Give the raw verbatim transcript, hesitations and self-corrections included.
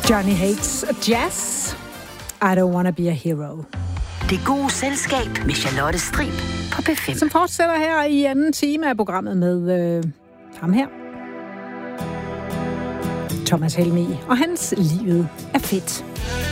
Johnny Hates Jazz. I don't wanna be a hero. Det gode selskab med Charlotte Strib på P fem. Som fortsætter her i anden time af programmet med øh, ham her. Thomas Helmig og hans Livet er fedt.